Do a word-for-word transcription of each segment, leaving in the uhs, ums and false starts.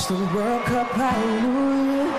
watch the World Cup, hallelujah.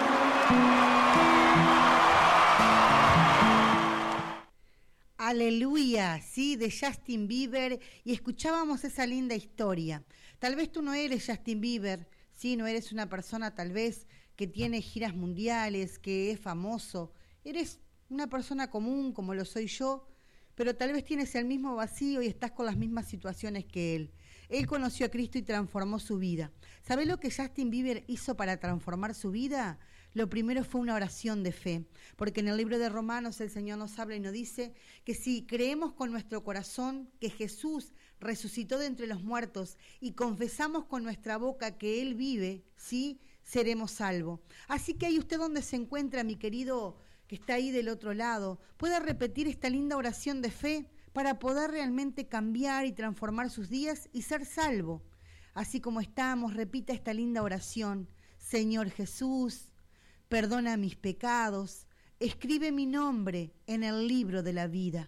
Aleluya, sí, de Justin Bieber, y escuchábamos esa linda historia. Tal vez tú no eres Justin Bieber, sí, no eres una persona tal vez que tiene giras mundiales, que es famoso, eres una persona común como lo soy yo, pero tal vez tienes el mismo vacío y estás con las mismas situaciones que él. Él conoció a Cristo y transformó su vida. ¿Sabés lo que Justin Bieber hizo para transformar su vida? Lo primero fue una oración de fe, porque en el libro de Romanos el Señor nos habla y nos dice que si creemos con nuestro corazón que Jesús resucitó de entre los muertos y confesamos con nuestra boca que Él vive, sí, seremos salvos. Así que ahí usted donde se encuentra, mi querido que está ahí del otro lado, pueda repetir esta linda oración de fe para poder realmente cambiar y transformar sus días y ser salvo. Así como estamos, repita esta linda oración. Señor Jesús, perdona mis pecados, escribe mi nombre en el libro de la vida.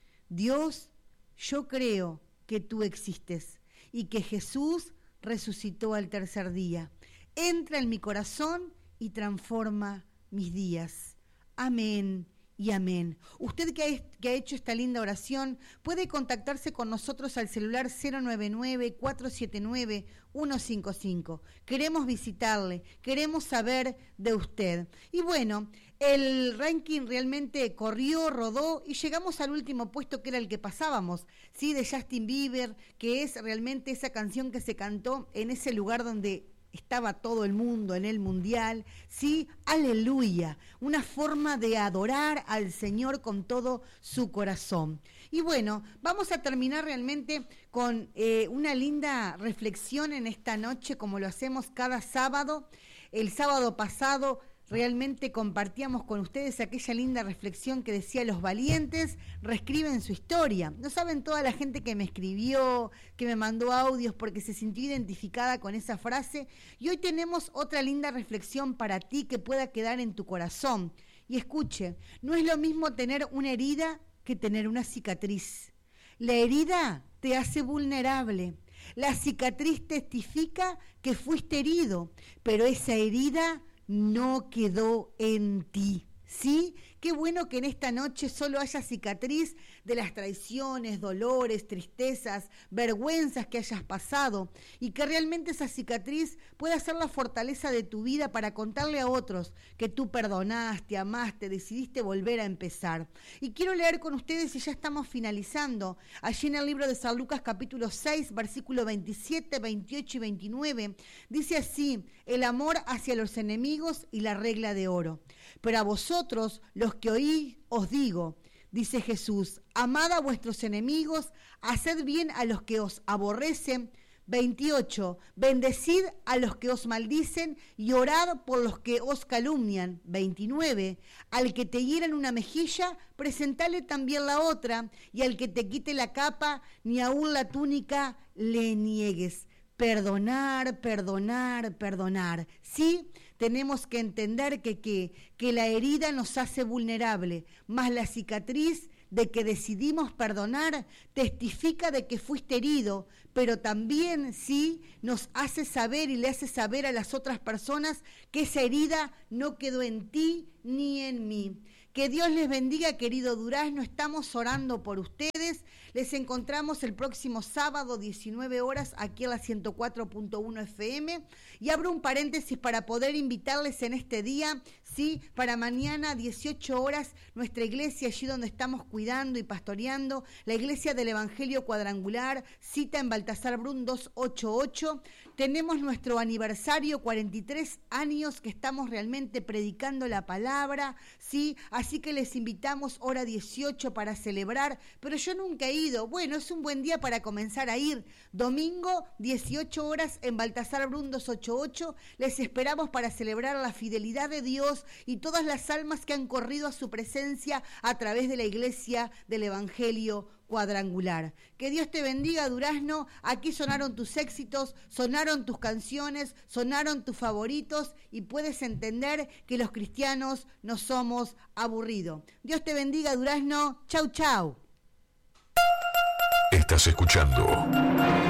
Dios, yo creo que tú existes y que Jesús resucitó al tercer día. Entra en mi corazón y transforma mis días. Amén y amén. Usted que ha, que ha hecho esta linda oración puede contactarse con nosotros al celular cero nueve nueve, cuatro siete nueve, uno cinco cinco. Queremos visitarle, queremos saber de usted. Y bueno, el ranking realmente corrió, rodó y llegamos al último puesto que era el que pasábamos, ¿sí? De Justin Bieber, que es realmente esa canción que se cantó en ese lugar donde estaba todo el mundo en el mundial, sí, aleluya, una forma de adorar al Señor con todo su corazón. Y bueno, vamos a terminar realmente con eh, una linda reflexión en esta noche, como lo hacemos cada sábado. El sábado pasado realmente compartíamos con ustedes aquella linda reflexión que decía: los valientes reescriben su historia. No saben toda la gente que me escribió, que me mandó audios porque se sintió identificada con esa frase. Y hoy tenemos otra linda reflexión para ti que pueda quedar en tu corazón. Y escuche, no es lo mismo tener una herida que tener una cicatriz. La herida te hace vulnerable. La cicatriz testifica que fuiste herido, pero esa herida no quedó en ti, ¿sí? Qué bueno que en esta noche solo haya cicatriz de las traiciones, dolores, tristezas, vergüenzas que hayas pasado y que realmente esa cicatriz pueda ser la fortaleza de tu vida para contarle a otros que tú perdonaste, amaste, decidiste volver a empezar. Y quiero leer con ustedes, y ya estamos finalizando, allí en el libro de San Lucas capítulo seis, versículo veintisiete, veintiocho y veintinueve, dice así: el amor hacia los enemigos y la regla de oro. Pero a vosotros, los que oí, os digo, dice Jesús, amad a vuestros enemigos, haced bien a los que os aborrecen. veintiocho, bendecid a los que os maldicen y orad por los que os calumnian. veintinueve, al que te hieran una mejilla, presentale también la otra, y al que te quite la capa, ni aun la túnica le niegues. Perdonar, perdonar, perdonar. Sí, tenemos que entender que, que, que la herida nos hace vulnerable, más la cicatriz de que decidimos perdonar testifica de que fuiste herido, pero también sí nos hace saber y le hace saber a las otras personas que esa herida no quedó en ti ni en mí. Que Dios les bendiga, querido Durazno, estamos orando por ustedes. Les encontramos el próximo sábado, diecinueve horas, aquí a la ciento cuatro punto uno F M. Y abro un paréntesis para poder invitarles en este día, sí, para mañana, dieciocho horas, nuestra iglesia, allí donde estamos cuidando y pastoreando, la iglesia del Evangelio Cuadrangular, cita en Baltasar Brun doscientos ochenta y ocho. Tenemos nuestro aniversario, cuarenta y tres años que estamos realmente predicando la palabra, sí, así que les invitamos hora dieciocho para celebrar, pero yo nunca he ido. Bueno, es un buen día para comenzar a ir. Domingo, dieciocho horas en Baltasar Brun doscientos ochenta y ocho. Les esperamos para celebrar la fidelidad de Dios y todas las almas que han corrido a su presencia a través de la iglesia del Evangelio Cuadrangular. Que Dios te bendiga, Durazno. Aquí sonaron tus éxitos, sonaron tus canciones, sonaron tus favoritos y puedes entender que los cristianos no somos aburridos. Dios te bendiga, Durazno. Chau, chau. Estás escuchando